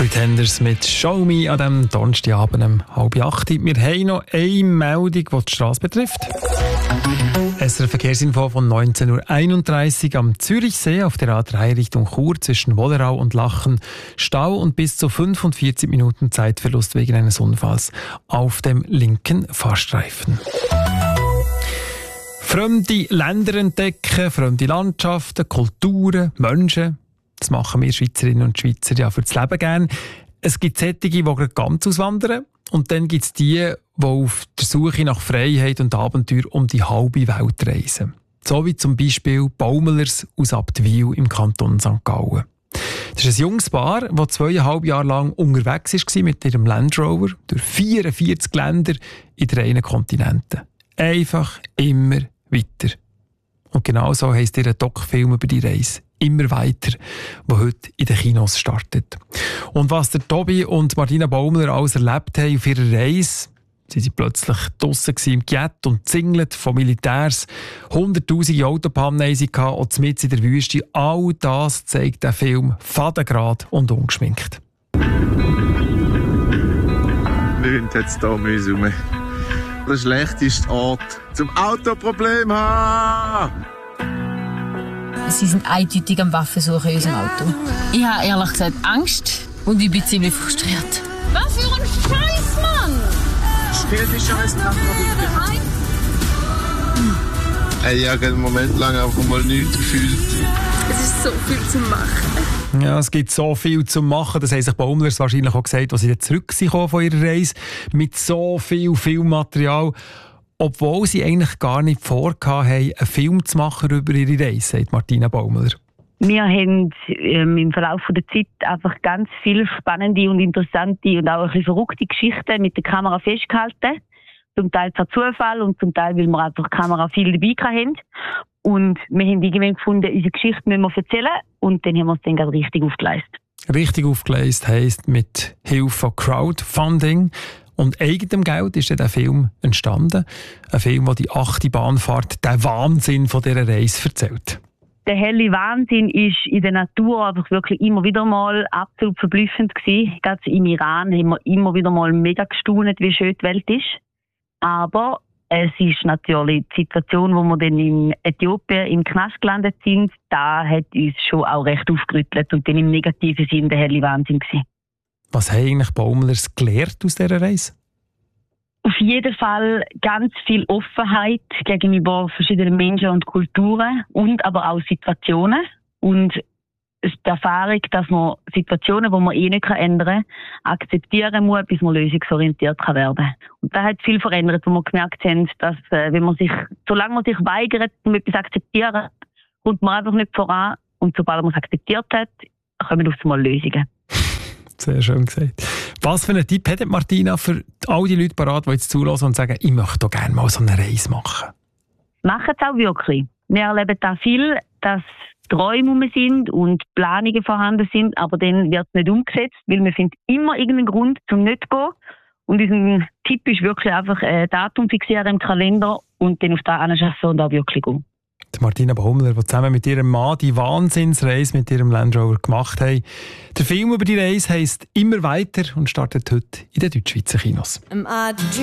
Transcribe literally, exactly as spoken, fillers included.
Pretenders mit «Show Me» an diesem Donnerstagabend um halb acht. Wir haben noch eine Meldung, die die Straße betrifft. S R Verkehrsinfo von neunzehn Uhr einunddreißig am Zürichsee auf der A drei Richtung Chur zwischen Wollerau und Lachen. Stau und bis zu fünfundvierzig Minuten Zeitverlust wegen eines Unfalls auf dem linken Fahrstreifen. Fremde Länder entdecken, fremde Landschaften, Kulturen, Menschen. Das machen wir Schweizerinnen und Schweizer ja für das Leben gerne. Es gibt solche, die gerade ganz auswandern. Und dann gibt es die, die auf der Suche nach Freiheit und Abenteuer um die halbe Welt reisen. So wie zum Beispiel Baumelers aus Abtwil im Kanton Sankt Gallen. Das ist ein junges Paar, das zweieinhalb Jahre lang unterwegs war mit ihrem Land Rover durch vierundvierzig Länder in drei Kontinenten. Einfach immer weiter. Und genau so heisst ihr Doc-Film über die Reise. Immer weiter, der heute in den Kinos startet. Und was der Tobi und Martina Baumler alles erlebt haben auf ihrer Reise, sie waren plötzlich draussen im Gett und zingelt von Militärs, hunderttausende Autopannen und mitten in der Wüste, all das zeigt der Film fadengrad und ungeschminkt. Nichts hat es hier müssen. Der schlechteste Ort zum Autoproblem haben. Sie sind eindeutig am Waffensuchen in unserem Auto. Ich habe ehrlich gesagt Angst und ich bin ziemlich frustriert. Was für ein Scheiß, Mann! Stell die Scheiß nach, bitte. Hm. Ich habe einen Moment lang einfach mal nichts gefühlt. Es ist so viel zu machen. Ja, es gibt so viel zu machen. Das haben sich Baumlers wahrscheinlich auch gesagt, als sie dann zurück sind von ihrer Reise. Mit so viel Filmmaterial. Obwohl sie eigentlich gar nicht vorhatten, einen Film zu machen über ihre Reise, sagt Martina Baumler. Wir haben ähm, im Verlauf der Zeit einfach ganz viele spannende und interessante und auch ein bisschen verrückte Geschichten mit der Kamera festgehalten. Zum Teil per Zufall und zum Teil, weil wir einfach die Kamera viel dabei hatten. Und wir haben irgendwann gefunden, unsere Geschichte müssen wir erzählen. Und dann haben wir es dann gerade richtig aufgeleistet. Richtig aufgeleistet heisst mit Hilfe von Crowdfunding. Und eigenem Geld ist dann der Film entstanden. Ein Film, der die achte Bahnfahrt, den Wahnsinn von dieser Reise erzählt. Der helle Wahnsinn ist in der Natur einfach wirklich immer wieder mal absolut verblüffend gewesen. Gerade im Iran haben wir immer wieder mal mega gestaunt, wie schön die Welt ist. Aber es ist natürlich die Situation, wo wir dann in Äthiopien im Knast gelandet sind, da hat uns schon auch recht aufgerüttelt und dann im negativen Sinn der helle Wahnsinn gewesen. Was haben eigentlich Baumlers gelernt aus dieser Reise? Auf jeden Fall ganz viel Offenheit gegenüber verschiedenen Menschen und Kulturen und aber auch Situationen. Und die Erfahrung, dass man Situationen, die man eh nicht ändern kann, akzeptieren muss, bis man lösungsorientiert werden kann. Und das hat viel verändert, wo wir gemerkt haben, dass wenn man sich, solange man sich weigert, um etwas akzeptieren, kommt man einfach nicht voran. Und sobald man es akzeptiert hat, kommen auf einmal Lösungen. Sehr schön gesagt. Was für einen Tipp hat Martina für all die Leute parat, die jetzt zulassen und sagen, ich möchte doch gerne mal so eine Reise machen? Machen es auch wirklich. Wir erleben da viel, dass Träume rum sind und Planungen vorhanden sind, aber dann wird es nicht umgesetzt, weil wir finden immer irgendeinen Grund zum nicht zu gehen. Und unser Tipp ist wirklich einfach ein Datum fixieren im Kalender und dann auf das anschaffen und auch wirklich gehen. Martina Baumler, die zusammen mit ihrem Mann die Wahnsinnsreise mit ihrem Land Rover gemacht haben. Der Film über die Reise heisst «Immer weiter» und startet heute in den Deutschschweizer Kinos.